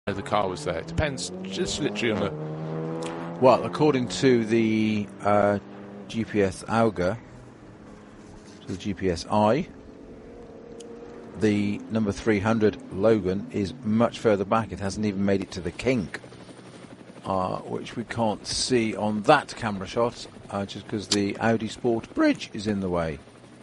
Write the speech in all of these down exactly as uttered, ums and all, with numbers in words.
the car was there. It depends just literally on the... Well, according to the uh, G P S Auger, to the G P S I, the number three hundred Logan is much further back. It hasn't even made it to the kink, uh, which we can't see on that camera shot, uh, just because the Audi Sport bridge is in the way.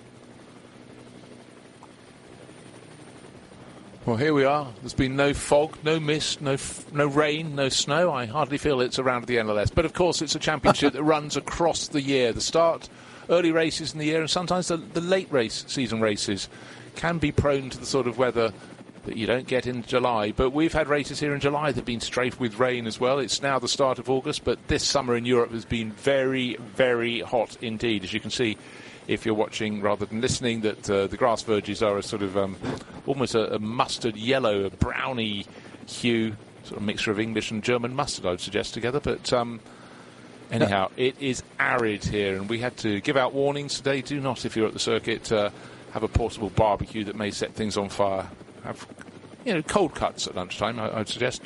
Well, here we are. There's been no fog, no mist, no f- no rain, no snow. I hardly feel it's around the N L S. But, of course, it's a championship that runs across the year. The start, early races in the year, and sometimes the, the late race season races can be prone to the sort of weather that you don't get in July. But we've had races here in July that have been strafed with rain as well. It's now the start of August, but this summer in Europe has been very, very hot indeed. As you can see, if you're watching rather than listening, that uh, the grass verges are a sort of um, almost a, a mustard yellow, a browny hue, sort of mixture of English and German mustard, I would suggest, together. But um, anyhow, it is arid here, and we had to give out warnings today. Do not, if you're at the circuit, uh, have a portable barbecue that may set things on fire. Have, you know, cold cuts at lunchtime, I, I would suggest.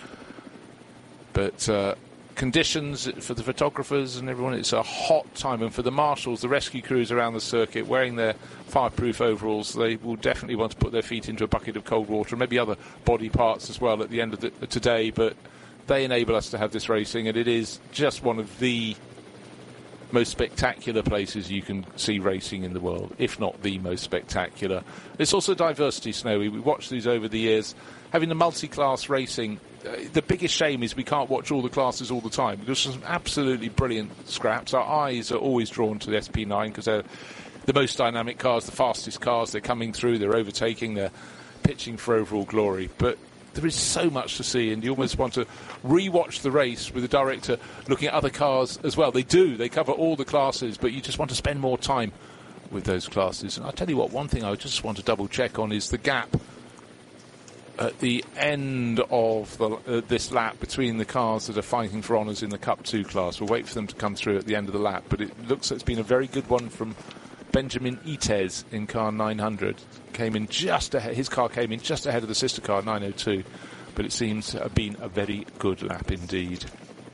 But uh, conditions for the photographers and everyone, it's a hot time. And for the marshals, the rescue crews around the circuit, wearing their fireproof overalls, they will definitely want to put their feet into a bucket of cold water, and maybe other body parts as well at the end of the, today. But they enable us to have this racing, and it is just one of the most spectacular places you can see racing in the world, if not the most spectacular. It's also diversity, Snowy. We watched these over the years. Having the multi-class racing, uh, the biggest shame is we can't watch all the classes all the time, because there's some absolutely brilliant scraps. Our eyes are always drawn to the S P nine because they're the most dynamic cars, the fastest cars. They're coming through, they're overtaking, they're pitching for overall glory. But there is so much to see, and you almost want to re-watch the race with the director looking at other cars as well. They do, they cover all the classes, but you just want to spend more time with those classes. And I'll tell you what, one thing I just want to double check on is the gap at the end of the, uh, this lap between the cars that are fighting for honours in the Cup two class. We'll wait for them to come through at the end of the lap, but it looks like it's been a very good one from Benjamin Itez in car nine hundred. Came in just ahead, his car came in just ahead of the sister car nine oh two, but it seems to have been a very good lap indeed.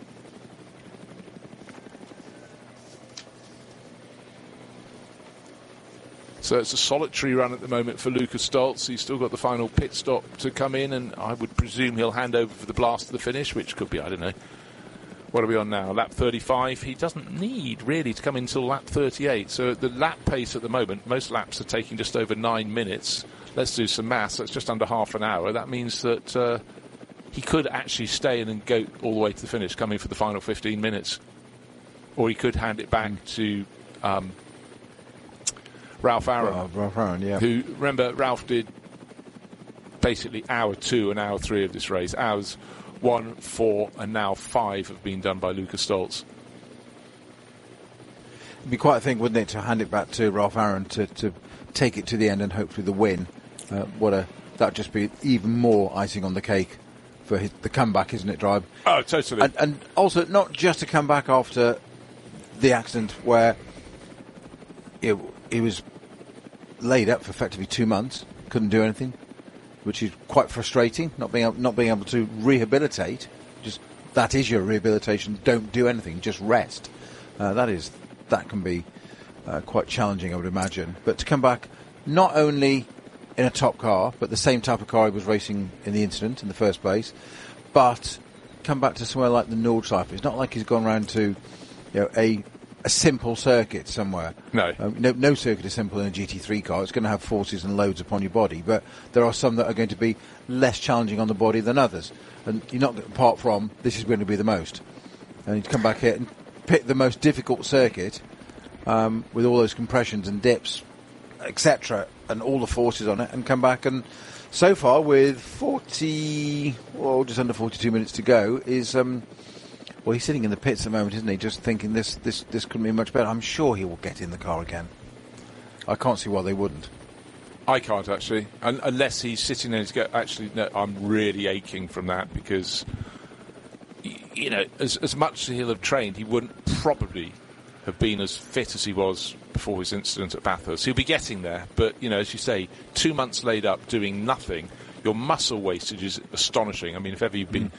So it's a solitary run at the moment for Lucas Stoltz. He's still got the final pit stop to come in, and I would presume he'll hand over for the blast of the finish, which could be, I don't know. What are we on now? Lap thirty-five. He doesn't need, really, to come in until lap thirty-eight. So at the lap pace at the moment, most laps are taking just over nine minutes. Let's do some maths. That's just under half an hour. That means that uh, he could actually stay in and go all the way to the finish, coming for the final fifteen minutes. Or he could hand it back to um, Ralph Aaron. Uh, Ralph Aaron, yeah. Who, remember, Ralph did basically hour two and hour three of this race. Hours one, four, and now five have been done by Lucas Stoltz. It'd be quite a thing, wouldn't it, to hand it back to Ralph Aaron to, to take it to the end and hopefully the win. Uh, what a that'd just be even more icing on the cake for his, the comeback, isn't it, Drive? Oh, totally. And, and also not just to come back after the accident where it, he was laid up for effectively two months, couldn't do anything, which is quite frustrating, not being able, not being able to rehabilitate. Just that is your rehabilitation. Don't do anything, just rest. Uh, that is that can be uh, quite challenging, I would imagine. But to come back, not only in a top car, but the same type of car he was racing in the incident in the first place, but come back to somewhere like the Nordschleife. It's not like he's gone round to, you know, a a simple circuit somewhere. No. Um, no. No circuit is simple in a G T three car. It's going to have forces and loads upon your body, but there are some that are going to be less challenging on the body than others. And you're not, apart from, this is going to be the most. And you come back here and pick the most difficult circuit um, with all those compressions and dips, et cetera, and all the forces on it, and come back and so far with forty, well, just under forty-two minutes to go, is... Um, Well, he's sitting in the pits at the moment, isn't he? Just thinking this, this, this couldn't be much better. I'm sure he will get in the car again. I can't see why they wouldn't. I can't, actually. Un- unless he's sitting there and he's go, actually, no, I'm really aching from that because, y- you know, as, as much as he'll have trained, he wouldn't probably have been as fit as he was before his incident at Bathurst. He'll be getting there, but, you know, as you say, two months laid up doing nothing. your muscle wastage is astonishing. I mean, if ever you've been